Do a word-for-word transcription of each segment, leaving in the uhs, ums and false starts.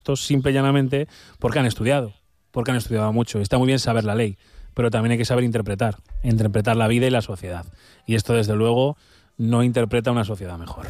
simple y llanamente porque han estudiado, porque han estudiado mucho. Está muy bien saber la ley, pero también hay que saber interpretar, interpretar la vida y la sociedad. Y esto, desde luego, no interpreta una sociedad mejor.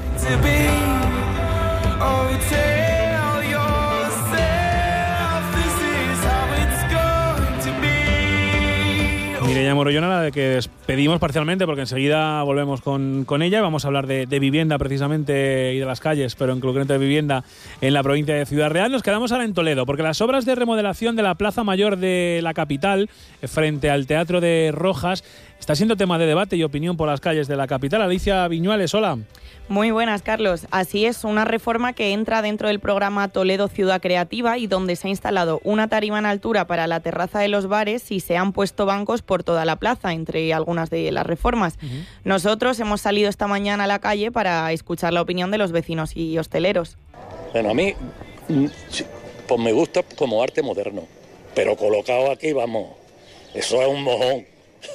Mireia Morollón, a la de que despedimos parcialmente porque enseguida volvemos con, con ella. Vamos a hablar de, de vivienda precisamente y de las calles, pero en concreto de vivienda en la provincia de Ciudad Real. Nos quedamos ahora en Toledo porque las obras de remodelación de la Plaza Mayor de la capital frente al Teatro de Rojas está siendo tema de debate y opinión por las calles de la capital. Alicia Viñuales, hola. Muy buenas, Carlos. Así es, una reforma que entra dentro del programa Toledo Ciudad Creativa y donde se ha instalado una tarima en altura para la terraza de los bares y se han puesto bancos por toda la plaza, entre algunas de las reformas. Uh-huh. Nosotros hemos salido esta mañana a la calle para escuchar la opinión de los vecinos y hosteleros. Bueno, a mí pues me gusta como arte moderno, pero colocado aquí, vamos, eso es un mojón.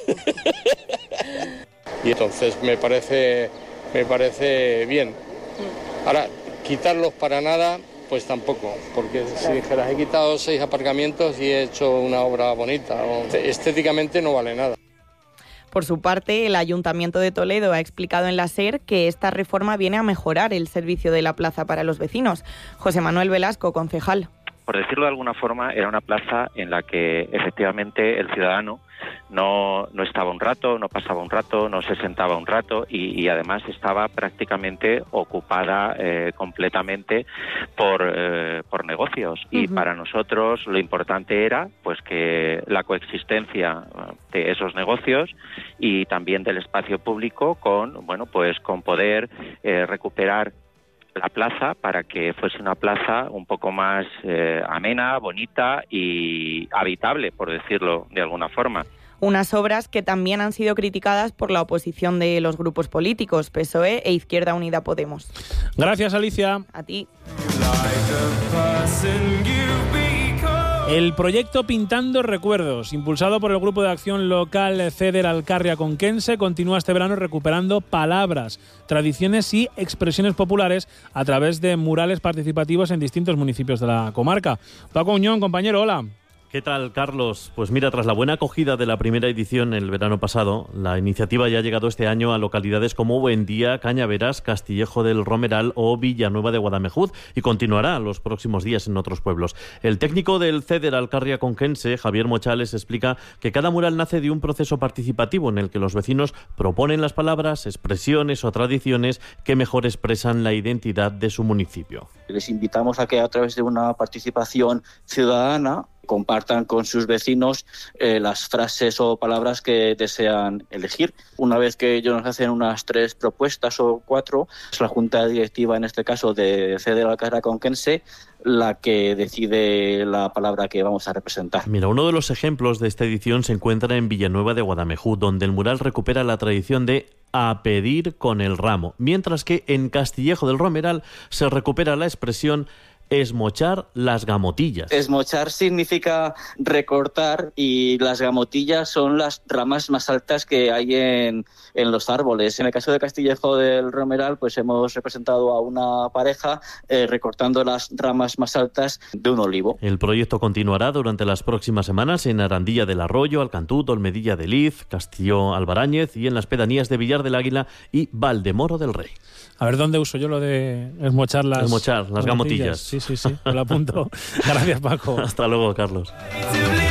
Y entonces me parece... me parece bien. Ahora, quitarlos para nada, pues tampoco, porque si dijeras he quitado seis aparcamientos y he hecho una obra bonita, estéticamente no vale nada. Por su parte, el Ayuntamiento de Toledo ha explicado en la SER que esta reforma viene a mejorar el servicio de la plaza para los vecinos. José Manuel Velasco, concejal. Por decirlo de alguna forma, era una plaza en la que efectivamente el ciudadano no, no estaba un rato, no pasaba un rato, no se sentaba un rato y, y además estaba prácticamente ocupada eh, completamente por, eh, por negocios. Uh-huh. Y para nosotros lo importante era pues que la coexistencia de esos negocios y también del espacio público con, bueno, pues con poder eh, recuperar la plaza para que fuese una plaza un poco más eh, amena, bonita y habitable, por decirlo de alguna forma. Unas obras que también han sido criticadas por la oposición de los grupos políticos, P S O E e Izquierda Unida Podemos. Gracias, Alicia. A ti. El proyecto Pintando Recuerdos, impulsado por el Grupo de Acción Local Ceder Alcarria Conquense, continúa este verano recuperando palabras, tradiciones y expresiones populares a través de murales participativos en distintos municipios de la comarca. Paco Uñón, compañero, hola. ¿Qué tal, Carlos? Pues mira, tras la buena acogida de la primera edición el verano pasado, la iniciativa ya ha llegado este año a localidades como Buendía, Cañaveras, Castillejo del Romeral o Villanueva de Guadamejuz y continuará los próximos días en otros pueblos. El técnico del Ceder Alcarria Conquense, Javier Mochales, explica que cada mural nace de un proceso participativo en el que los vecinos proponen las palabras, expresiones o tradiciones que mejor expresan la identidad de su municipio. Les invitamos a que a través de una participación ciudadana compartan con sus vecinos eh, las frases o palabras que desean elegir. Una vez que ellos nos hacen unas tres propuestas o cuatro, es la Junta Directiva, en este caso de Ceder Alcarria Conquense, la que decide la palabra que vamos a representar. Mira, uno de los ejemplos de esta edición se encuentra en Villanueva de Guadamejuz, donde el mural recupera la tradición de a pedir con el ramo, mientras que en Castillejo del Romeral se recupera la expresión esmochar las gamotillas. Esmochar significa recortar y las gamotillas son las ramas más altas que hay en, en los árboles. En el caso de Castillejo del Romeral, pues hemos representado a una pareja eh, recortando las ramas más altas de un olivo. El proyecto continuará durante las próximas semanas en Arandilla del Arroyo, Alcantut, Olmedilla de Liz, Castillo Albarañez y en las pedanías de Villar del Águila y Valdemoro del Rey. A ver, ¿dónde uso yo lo de esmochar las... Esmochar, las gamotillas. Sí, sí, sí, me lo apunto. Gracias, Paco. Hasta luego, Carlos.